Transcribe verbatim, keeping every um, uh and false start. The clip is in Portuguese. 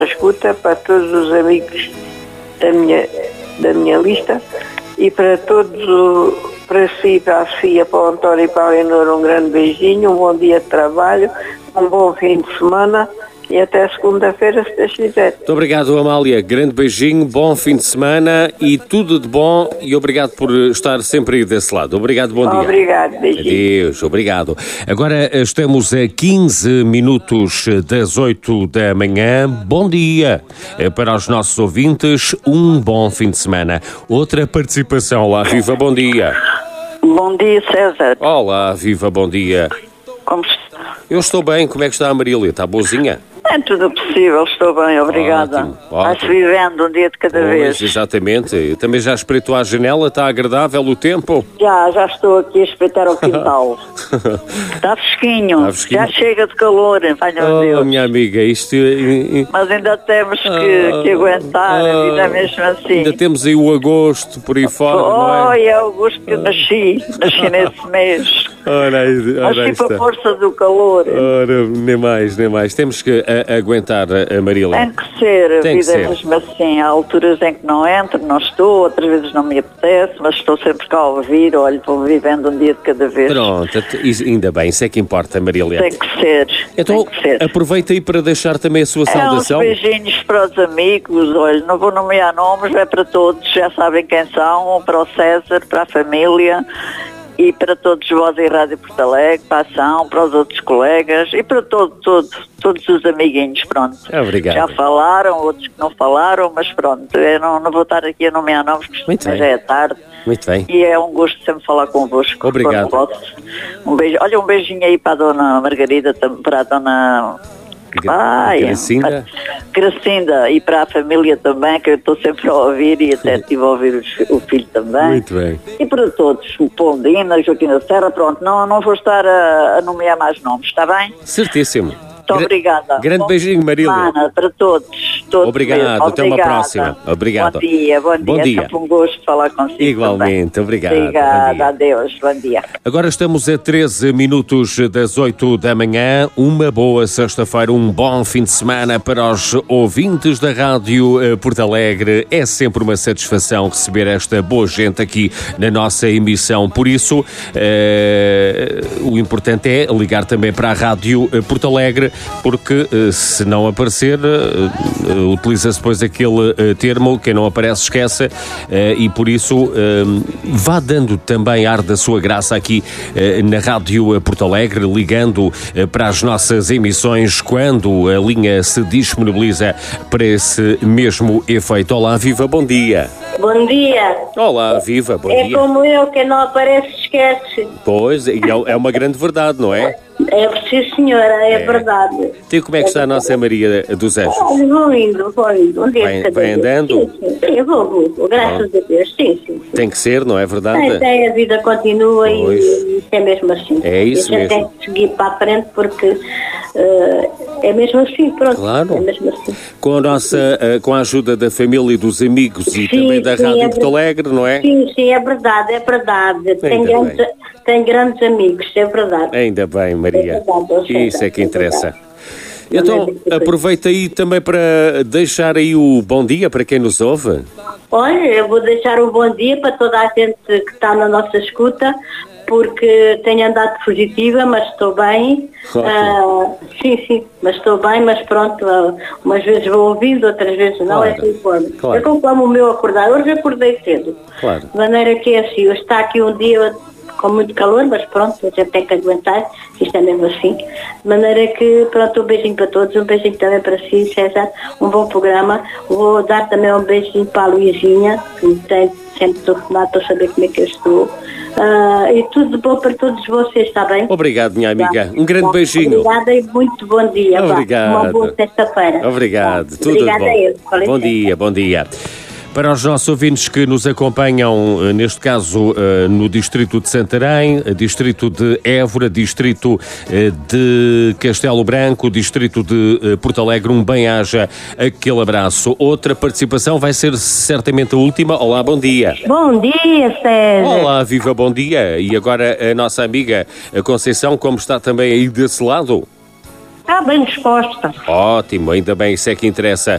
escuta, para todos os amigos da minha, da minha lista e para todos, o, para si, para a Sofia, para o António e para a Leonor, um grande beijinho, um bom dia de trabalho, um bom fim de semana e até segunda-feira, se Deus quiser. Muito obrigado, Amália. Grande beijinho, bom fim de semana e tudo de bom e obrigado por estar sempre aí desse lado. Obrigado, bom dia. Obrigado, beijinho. Adeus, obrigado. Agora estamos a quinze minutos das oito da manhã. Bom dia para os nossos ouvintes, um bom fim de semana. Outra participação. Olá, Viva, bom dia. Bom dia, César. Olá, Viva, bom dia. Como está? Eu estou bem, como é que está a Marília? Está boazinha? É tudo possível, estou bem, obrigada. Ótimo, ótimo. Vai-se vivendo um dia de cada Pois, vez. exatamente. Eu também já espreitou à janela, está agradável o tempo? Já, já estou aqui a espreitar o quintal. Está fresquinho, Está fresquinho. já chega de calor, valha-me Oh, Deus. minha amiga, isto... Mas ainda temos que, que aguentar a vida mesmo assim. Ainda temos aí o agosto por aí fora, não Oh, é? é agosto que eu nasci, nasci nesse mês. Ora, aí, ora aí Nasci para a está. força do calor. Ora, nem mais, nem mais. Temos que a, aguentar a, a Marília. Tem que ser, a Tem que vida é ser. mesmo assim. Há alturas em que não entro, não estou, outras vezes não me apetece, mas estou sempre cá a ouvir. Olha, vou vivendo um dia de cada vez. Pronto, isso- ainda bem, isso é que importa, Marília. Tem que ser. Então, tem que ser. aproveita aí para deixar também a sua É, uns saudação. beijinhos para os amigos, olha, não vou nomear nomes, é para todos, já sabem quem são, para o César, para a família e para todos vós em Rádio Porto Alegre, para a ação, para os outros colegas e para todo, todo, todos os amiguinhos, pronto. Obrigado. Já falaram, outros que não falaram, mas pronto, eu não, não vou estar aqui a nomear nomes, porque Muito senão bem. já é tarde. Muito bem. E é um gosto sempre falar convosco. Obrigado. quando posso. Um beijo. Olha, um beijinho aí para a dona Margarida, tam- para a dona... Ai, Gracinda. Gracinda e para a família também, que eu estou sempre a ouvir e até estive a ouvir os fi- o filho também. Muito bem. E para todos, o Pondina, Joaquim da Serra, pronto, não, não vou estar a, a nomear mais nomes, está bem? Certíssimo. Muito Gra- obrigada. Grande Bom beijinho, fim de Marília. semana para todos. todos Obrigado, mesmo. até uma Obrigada. próxima. Obrigado. Bom dia, bom dia. Bom É dia. sempre um gosto falar consigo. Igualmente, também. obrigado. Bom Obrigada, dia. adeus, bom dia. Agora estamos a treze minutos das oito da manhã. Uma boa sexta-feira, um bom fim de semana para os ouvintes da Rádio eh, Porto Alegre. É sempre uma satisfação receber esta boa gente aqui na nossa emissão. Por isso, eh, o importante é ligar também para a Rádio eh, Porto Alegre, porque eh, se não aparecer, eh, eh, utiliza-se depois aquele eh, termo, quem não aparece esquece, eh, e por isso eh, vá dando também ar da sua graça aqui eh, na Rádio Porto Alegre, ligando eh, para as nossas emissões quando a linha se disponibiliza para esse mesmo efeito. Olá, Viva, bom dia. Bom dia. Olá, Viva, bom É dia. como eu, quem não aparece esquece. Pois, e é é uma grande verdade, não é? É preciso, senhora, é, É. verdade. Então, como é que está a nossa Maria dos Anjos? Olha, vou indo, vou indo. Um dia Vai- de cada vai vez. andando? Sim, sim, sim, vou, vou, vou. Graças a Deus, sim, sim. Tem que ser, não é verdade? Até a vida continua e, Pois. e é mesmo assim. É isso e a gente mesmo. tem que seguir para a frente porque eh, é mesmo assim, pronto. Claro. É mesmo assim. Com a nossa, eh, com a ajuda da família e dos amigos e Sim, também da sim, Rádio é Porto ver- Alegre, não é? Sim, sim, é verdade, é verdade. Tem Ainda grandes, bem. tem grandes amigos, é verdade. Ainda bem, Maria. É verdade, é verdade, Isso é que é interessa. verdade. Então, Não é difícil. aproveita aí também para deixar aí o bom dia para quem nos ouve. Olha, eu vou deixar um bom dia para toda a gente que está na nossa escuta, porque tenho andado positiva, mas estou bem. Ótimo. Ah, sim, sim, mas estou bem, mas pronto, ah, umas vezes vou ouvindo, outras vezes não, Claro, é assim forma. claro. Eu conforme o meu acordar, hoje acordei cedo. Claro. De maneira que é assim, hoje está aqui um dia com muito calor, mas pronto, a gente tem que aguentar, isto é mesmo assim. De maneira que, pronto, um beijinho para todos, um beijinho também para si, César, um bom programa. Vou dar também um beijinho para a Luizinha, que me tem sempre telefonado para saber como é que eu estou. Ah, e tudo de bom para todos vocês, está bem? Obrigado, minha amiga. Tá. Um grande Tá. beijinho. Obrigada e muito bom dia. vá. Obrigado. Uma boa sexta-feira. Obrigado. Tá. Tudo Obrigada de bom. a eu. Com Bom licença. dia, bom dia. Para os nossos ouvintes que nos acompanham, eh, neste caso eh, no Distrito de Santarém, eh, Distrito de Évora, Distrito eh, de Castelo Branco, Distrito de eh, Porto Alegre, um bem-aja, aquele abraço. Outra participação vai ser certamente a última. Olá, bom dia. Bom dia, César. Olá, viva, bom dia. E agora a nossa amiga a Conceição, como está também aí desse lado? Está bem disposta. Ótimo, ainda bem, isso é que interessa.